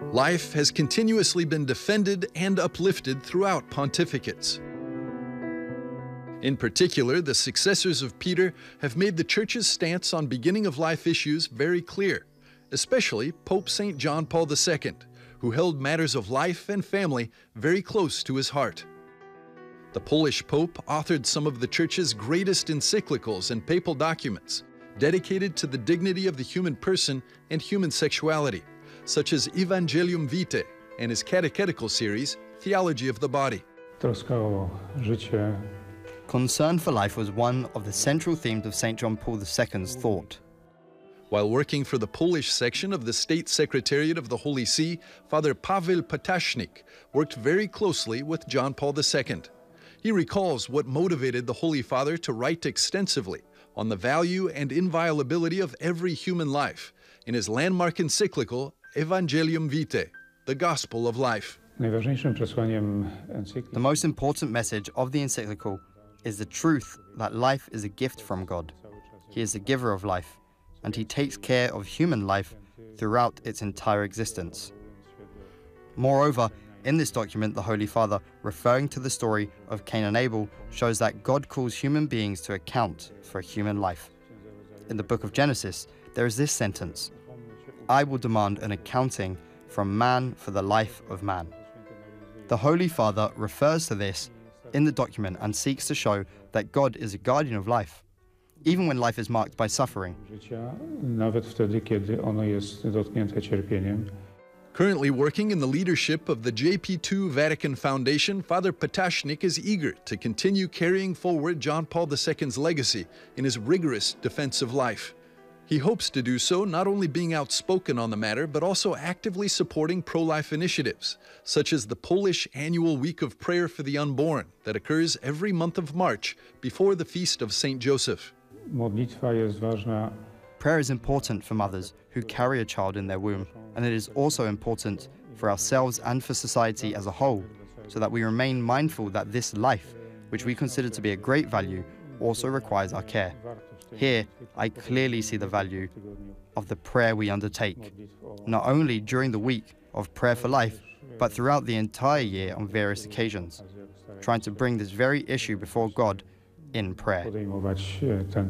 Life has continuously been defended and uplifted throughout pontificates. In particular, the successors of Peter have made the Church's stance on beginning-of-life issues very clear, especially Pope St. John Paul II, who held matters of life and family very close to his heart. The Polish Pope authored some of the Church's greatest encyclicals and papal documents dedicated to the dignity of the human person and human sexuality, such as Evangelium Vitae and his catechetical series, Theology of the Body. Concern for life was one of the central themes of St. John Paul II's thought. While working for the Polish section of the State Secretariat of the Holy See, Father Paweł Patashnik worked very closely with John Paul II. He recalls what motivated the Holy Father to write extensively on the value and inviolability of every human life in his landmark encyclical Evangelium Vitae, the Gospel of Life. The most important message of the encyclical is the truth that life is a gift from God. He is the giver of life, and he takes care of human life throughout its entire existence. Moreover, in this document, the Holy Father, referring to the story of Cain and Abel, shows that God calls human beings to account for a human life. In the book of Genesis, there is this sentence: "I will demand an accounting from man for the life of man." The Holy Father refers to this in the document and seeks to show that God is a guardian of life, even when life is marked by suffering. Currently working in the leadership of the JP2 Vatican Foundation, Father Patashnik is eager to continue carrying forward John Paul II's legacy in his rigorous defense of life. He hopes to do so not only being outspoken on the matter, but also actively supporting pro-life initiatives, such as the Polish Annual Week of Prayer for the Unborn that occurs every month of March before the Feast of St. Joseph. Prayer is important for mothers who carry a child in their womb, and it is also important for ourselves and for society as a whole, so that we remain mindful that this life, which we consider to be a great value, also requires our care. Here, I clearly see the value of the prayer we undertake, not only during the week of Prayer for Life, but throughout the entire year on various occasions, trying to bring this very issue before God in prayer.